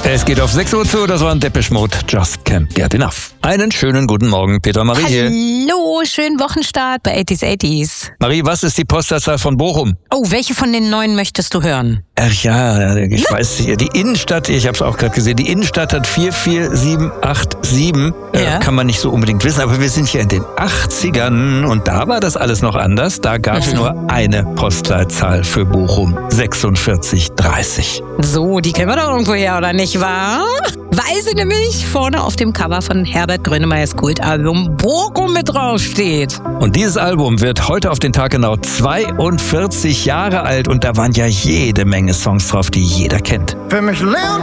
Es geht auf 6 Uhr zu, das war ein Depeche Mode, Just Can't Get Enough. Einen schönen guten Morgen, Peter Marie hier. Hallo, schönen Wochenstart bei 80s. Marie, was ist die Postleitzahl von Bochum? Oh, welche von den 9 möchtest du hören? Ach ja, ich weiß hier, die Innenstadt, ich habe es auch gerade gesehen, die Innenstadt hat 44787. Ja. Kann man nicht so unbedingt wissen, aber wir sind hier in den 80ern und da war das alles noch anders. Da gab es nur eine Postleitzahl für Bochum, 4630. So, die kennen wir doch irgendwo her, oder nicht wahr? Weil sie nämlich vorne auf dem Cover von Herbert Grönemeyers Kultalbum Bochum mit draufsteht. Und dieses Album wird heute auf den Tag genau 42 Jahre alt und da waren ja jede Menge Songs drauf, die jeder kennt. Für mich leer